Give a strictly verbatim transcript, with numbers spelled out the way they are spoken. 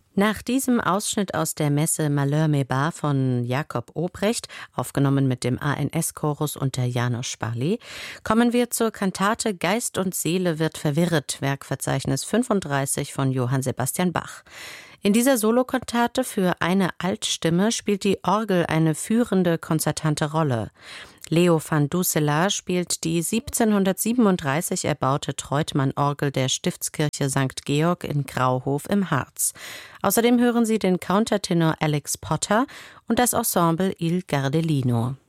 Nach diesem Ausschnitt aus der Messe Malheur mes bas von Jakob Obrecht, aufgenommen mit dem A N S-Chorus unter János Sparlé, kommen wir zur Kantate Geist und Seele wird verwirrt, Werkverzeichnis fünfunddreißig von Johann Sebastian Bach. In dieser Solokantate für eine Altstimme spielt die Orgel eine führende, konzertante Rolle. Leo van Dusselaar spielt die siebzehnhundertsiebenunddreißig erbaute Treutmann-Orgel der Stiftskirche Sankt Georg in Grauhof im Harz. Außerdem hören Sie den Countertenor Alex Potter und das Ensemble Il Gardelino.